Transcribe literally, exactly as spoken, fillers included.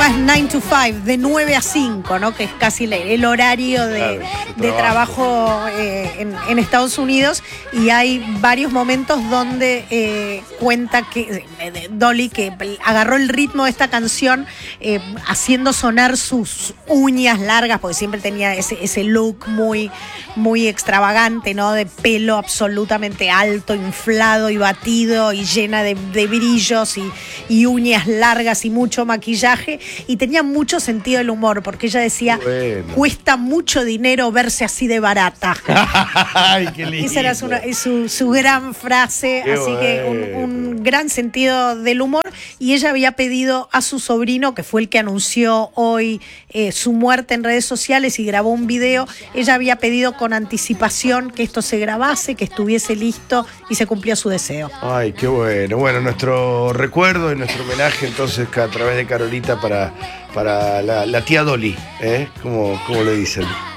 acá es nine to five, de nueve a cinco, ¿no? Que es casi el, el horario de, Claro, de trabajo eh, en, en Estados Unidos, y hay varios momentos donde eh, cuenta que eh, Dolly que agarró el ritmo de esta canción eh, haciendo sonar sus uñas largas, porque siempre tenía ese, ese look muy, muy extravagante, ¿no? De pelo absolutamente alto, inflado y batido y llena de, de brillos y, y uñas largas y mucho maquillaje, y tenía mucho sentido del humor, porque ella decía, bueno. cuesta mucho dinero verse así de barata. Ay, qué lindo. Esa era su, su, su gran frase, Qué así bueno. que un, un gran sentido del humor, y ella había pedido a su sobrino, que fue el que anunció hoy eh, su muerte en redes sociales y grabó un video, ella había pedido con anticipación que esto se grabase, que estuviese listo, y se cumplió su deseo. Ay, qué bueno. Bueno, nuestro recuerdo y nuestro homenaje entonces a través de Carolita para, para la, la tía Dolly, ¿eh? Como, como le dicen.